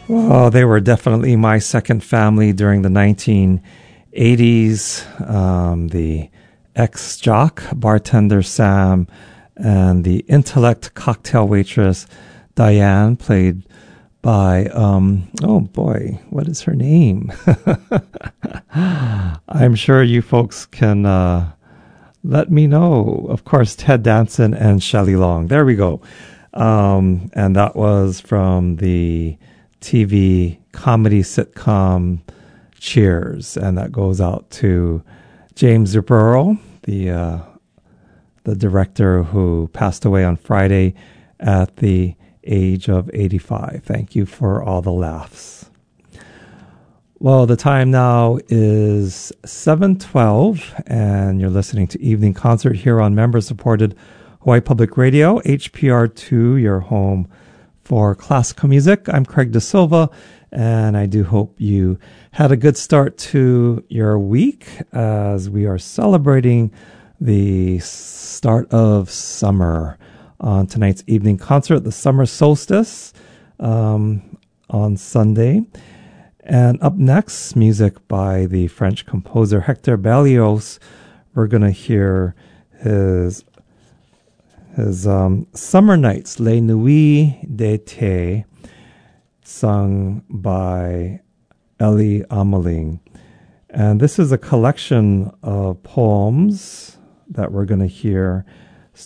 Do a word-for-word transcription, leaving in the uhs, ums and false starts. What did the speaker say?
Well, they were definitely my second family during the nineteen eighties. Um, the ex-jock, bartender Sam, and the intellect cocktail waitress Diane, played by, um, oh boy, what is her name? I'm sure you folks can uh, let me know. Of course, Ted Danson and Shelley Long. There we go. Um, and that was from the T V comedy sitcom Cheers, and that goes out to James Zubrero, the uh, the director who passed away on Friday at the age of eighty-five. Thank you for all the laughs. Well, the time now is seven twelve, and you're listening to Evening Concert here on member-supported Hawaii Public Radio, H P R two, your home for classical music. I'm Craig Da Silva, and I do hope you had a good start to your week as we are celebrating the start of summer on tonight's evening concert, the summer solstice, um, on Sunday. And up next, music by the French composer Hector Berlioz. We're going to hear his his um, Summer Nights, Les Nuits d'été, sung by Elie Ameling. And this is a collection of poems that we're going to hear